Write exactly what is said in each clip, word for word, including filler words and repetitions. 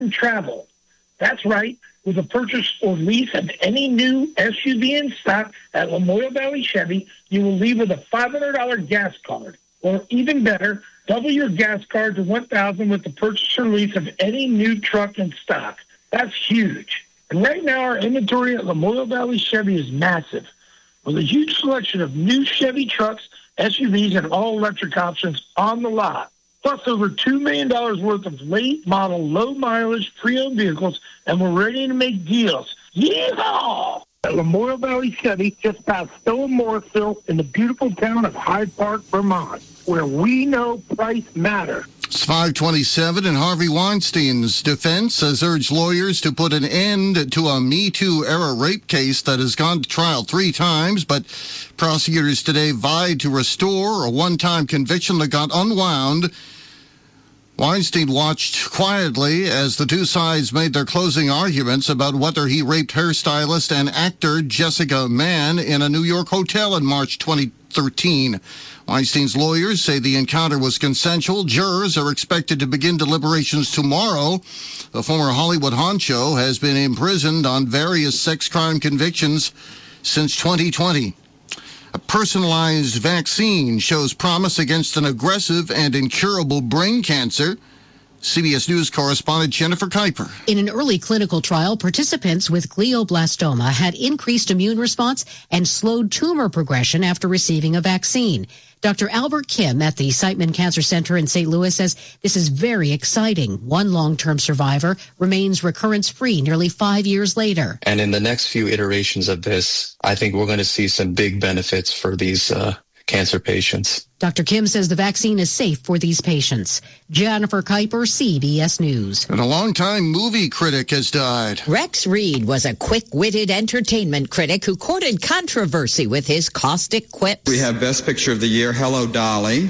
travel. That's right. With a purchase or lease of any new S U V in stock at Lamoille Valley Chevy, you will leave with a five hundred dollars gas card. Or even better, double your gas card to one thousand dollars with the purchase or lease of any new truck in stock. That's huge. And right now, our inventory at Lamoille Valley Chevy is massive, with a huge selection of new Chevy trucks, S U Vs, and all-electric options on the lot. Plus over two million dollars worth of late-model, low-mileage, pre-owned vehicles, and we're ready to make deals. Yeehaw! At Lamoille Valley Chevy, just past Stowe and Morrisville, in the beautiful town of Hyde Park, Vermont, where we know price matters. It's five twenty-seven, and Harvey Weinstein's defense has urged lawyers to put an end to a Me Too-era rape case that has gone to trial three times, but prosecutors today vied to restore a one-time conviction that got unwound. Weinstein watched quietly as the two sides made their closing arguments about whether he raped hairstylist and actor Jessica Mann in a New York hotel in March twenty thirteen. Weinstein's lawyers say the encounter was consensual. Jurors are expected to begin deliberations tomorrow. The former Hollywood honcho has been imprisoned on various sex crime convictions since twenty twenty. A personalized vaccine shows promise against an aggressive and incurable brain cancer. C B S News correspondent Jennifer Kuiper. In an early clinical trial, participants with glioblastoma had increased immune response and slowed tumor progression after receiving a vaccine. Doctor Albert Kim at the Siteman Cancer Center in Saint Louis says this is very exciting. One long-term survivor remains recurrence-free nearly five years later. And in the next few iterations of this, I think we're going to see some big benefits for these uh, cancer patients. Doctor Kim says the vaccine is safe for these patients. Jennifer Kuiper, C B S News. And a longtime movie critic has died. Rex Reed was a quick-witted entertainment critic who courted controversy with his caustic quips. We have Best Picture of the Year, Hello, Dolly.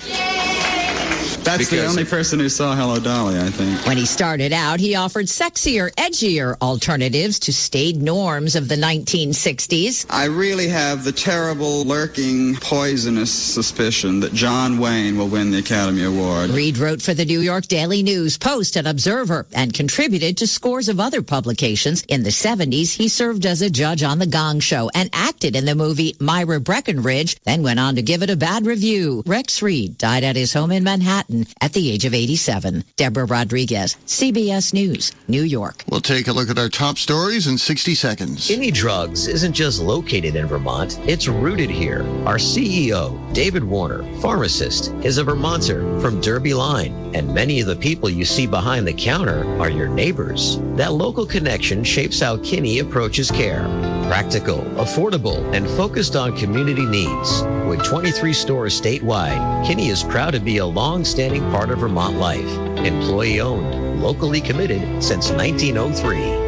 That's because the only person who saw Hello, Dolly, I think. When he started out, he offered sexier, edgier alternatives to staid norms of the nineteen sixties. I really have the terrible, lurking, poisonous suspicion that John Wayne will win the Academy Award. Reed wrote for the New York Daily News, Post, and Observer, and contributed to scores of other publications. In the seventies, he served as a judge on The Gong Show and acted in the movie Myra Breckenridge, then went on to give it a bad review. Rex Reed died at his home in Manhattan at the age of eighty-seven. Deborah Rodriguez, C B S News, New York. We'll take a look at our top stories in sixty seconds. Kinney Drugs isn't just located in Vermont, it's rooted here. Our C E O, David Warner, pharmacist, is a Vermonter from Derby Line, and many of the people you see behind the counter are your neighbors. That local connection shapes how Kinney approaches care. Practical, affordable, and focused on community needs. With twenty-three stores statewide, Kinney is proud to be a long-standing part of Vermont life. Employee-owned, locally committed since nineteen oh three.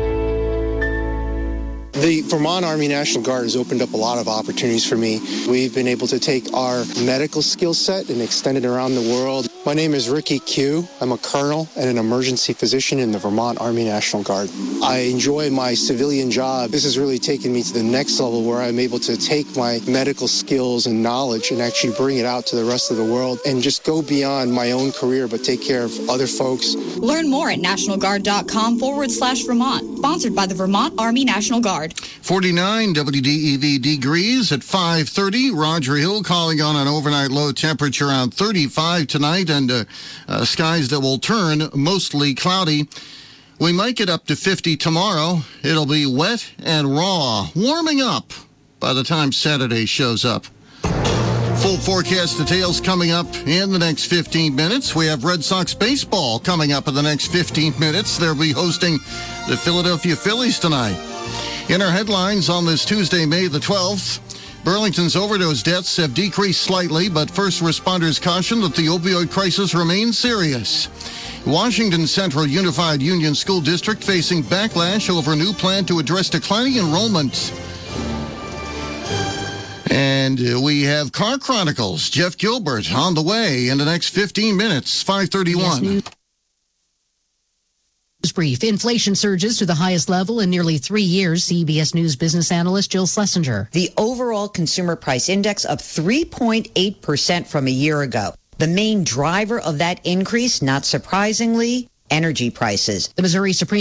The Vermont Army National Guard has opened up a lot of opportunities for me. We've been able to take our medical skill set and extend it around the world. My name is Ricky Q. I'm a colonel and an emergency physician in the Vermont Army National Guard. I enjoy my civilian job. This has really taken me to the next level where I'm able to take my medical skills and knowledge and actually bring it out to the rest of the world and just go beyond my own career but take care of other folks. Learn more at nationalguard.com forward slash Vermont. Sponsored by the Vermont Army National Guard. forty-nine W D E V degrees at five thirty. Roger Hill calling on an overnight low temperature around thirty-five tonight and uh, uh, skies that will turn mostly cloudy. We might get up to fifty tomorrow. It'll be wet and raw, warming up by the time Saturday shows up. Full forecast details coming up in the next fifteen minutes. We have Red Sox baseball coming up in the next fifteen minutes. They'll be hosting the Philadelphia Phillies tonight. In our headlines on this Tuesday, May the twelfth, Burlington's overdose deaths have decreased slightly, but first responders caution that the opioid crisis remains serious. Washington Central Unified Union School District facing backlash over a new plan to address declining enrollment. And we have Car Chronicles. Jeff Gilbert on the way in the next fifteen minutes, five thirty-one. Yes, brief. Inflation surges to the highest level in nearly three years. C B S News business analyst Jill Schlesinger. The overall consumer price index up three point eight percent from a year ago. The main driver of that increase, not surprisingly, energy prices. The Missouri Supreme